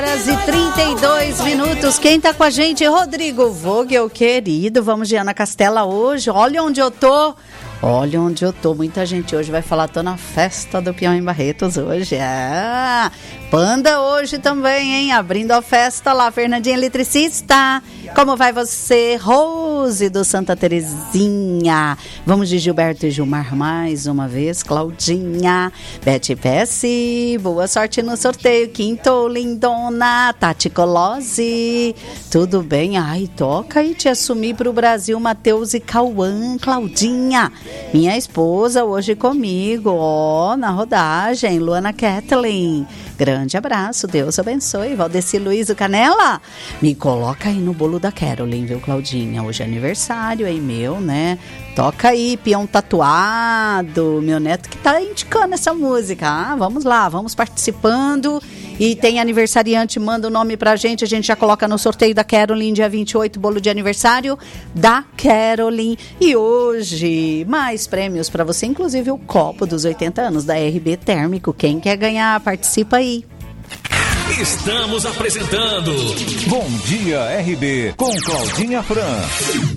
Horas e 32 minutos. Quem tá com a gente? Rodrigo Vogel, querido. Vamos de Ana Castela hoje. Olha onde eu tô. Muita gente hoje vai falar, tô na festa do Peão em Barretos hoje. Panda hoje também, hein? Abrindo a festa lá, Fernandinha Eletricista. Como vai você? Rose do Santa Terezinha. Vamos de Gilberto e Gilmar mais uma vez. Claudinha. Bete Pesce. Boa sorte no sorteio. Quinto, lindona. Tati Colose. Tudo bem? Ai, toca e te assumir pro Brasil. Matheus e Cauã. Claudinha. Minha esposa hoje comigo, na rodagem, Luana Kathleen. Grande abraço, Deus abençoe. Valdeci Luiz o Canela, me coloca aí no bolo da Carolyn, viu, Claudinha? Hoje é aniversário aí meu, né? Toca aí, Peão Tatuado, meu neto que tá indicando essa música. Vamos lá, vamos participando. E tem aniversariante, manda o nome pra gente, a gente já coloca no sorteio da Carolyn, dia 28, bolo de aniversário da Carolyn. E hoje, mais prêmios pra você, inclusive o copo dos 80 anos da RB Térmico. Quem quer ganhar, participa aí. Estamos apresentando Bom Dia RB com Claudinha Fran.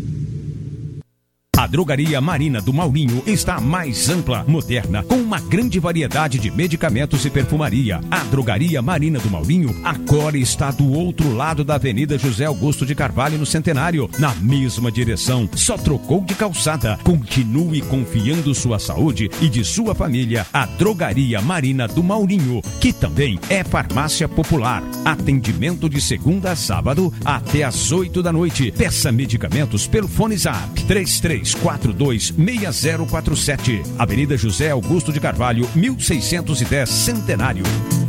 A Drogaria Marina do Maurinho está mais ampla, moderna, com uma grande variedade de medicamentos e perfumaria. A Drogaria Marina do Maurinho agora está do outro lado da Avenida José Augusto de Carvalho, no Centenário, na mesma direção. Só trocou de calçada. Continue confiando sua saúde e de sua família. A Drogaria Marina do Maurinho, que também é farmácia popular. Atendimento de segunda a sábado até às 8 da noite. Peça medicamentos pelo Fone Zap 3342-6047. Avenida José Augusto de Carvalho, 1610, Centenário.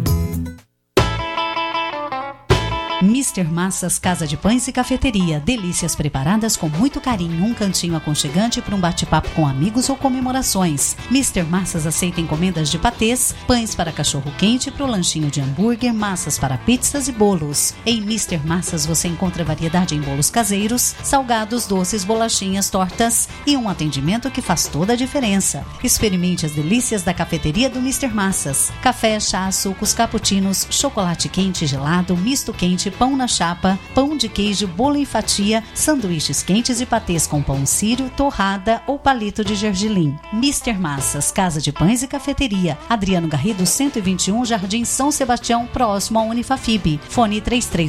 Mister Massas, Casa de Pães e Cafeteria. Delícias preparadas com muito carinho. Um cantinho aconchegante para um bate-papo com amigos ou comemorações. Mister Massas aceita encomendas de patês, pães para cachorro-quente, para o lanchinho de hambúrguer, massas para pizzas e bolos. Em Mister Massas você encontra variedade em bolos caseiros, salgados, doces, bolachinhas, tortas e um atendimento que faz toda a diferença. Experimente as delícias da cafeteria do Mister Massas. Café, chá, sucos, cappuccinos, chocolate quente, gelado, misto quente, pão na chapa, pão de queijo, bolo em fatia, sanduíches quentes e patês com pão sírio, torrada ou palito de gergelim. Mister Massas, Casa de Pães e Cafeteria. Adriano Garrido, 121, Jardim São Sebastião, próximo à Unifafib. Fone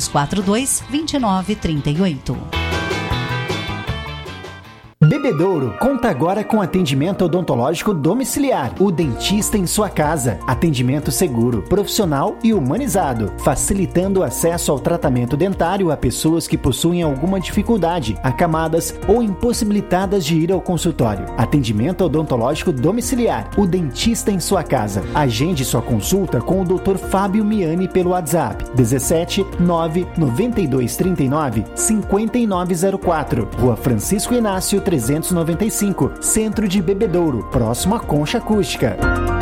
3342-2938. Bebedouro conta agora com atendimento odontológico domiciliar. O dentista em sua casa. Atendimento seguro, profissional e humanizado, facilitando o acesso ao tratamento dentário a pessoas que possuem alguma dificuldade, acamadas ou impossibilitadas de ir ao consultório. Atendimento odontológico domiciliar. O dentista em sua casa. Agende sua consulta com o Dr. Fábio Miani pelo WhatsApp 17 992 39 5904. Rua Francisco Inácio 395, Centro de Bebedouro, próximo à Concha Acústica.